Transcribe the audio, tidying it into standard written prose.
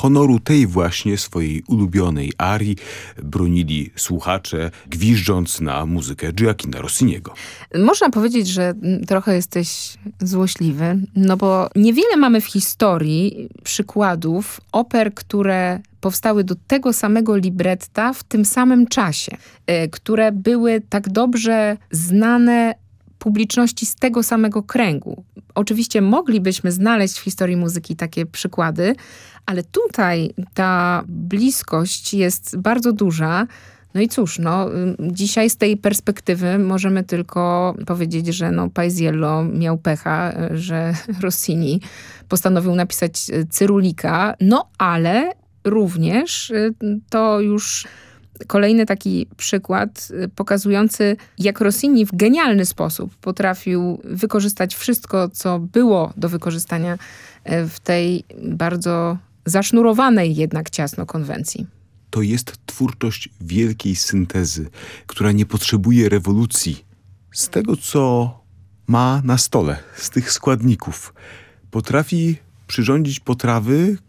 honoru tej właśnie swojej ulubionej arii bronili słuchacze, gwiżdżąc na muzykę Gioacchina Rossiniego. Można powiedzieć, że trochę jesteś złośliwy, no bo niewiele mamy w historii przykładów oper, które powstały do tego samego libretta w tym samym czasie, które były tak dobrze znane publiczności z tego samego kręgu. Oczywiście moglibyśmy znaleźć w historii muzyki takie przykłady, ale tutaj ta bliskość jest bardzo duża. No i cóż, dzisiaj z tej perspektywy możemy tylko powiedzieć, że Paisiello miał pecha, że Rossini postanowił napisać Cyrulika, ale również to już kolejny taki przykład pokazujący, jak Rossini w genialny sposób potrafił wykorzystać wszystko, co było do wykorzystania w tej bardzo zasznurowanej jednak ciasno konwencji. To jest twórczość wielkiej syntezy, która nie potrzebuje rewolucji. Z tego, co ma na stole, z tych składników, potrafi przyrządzić potrawy,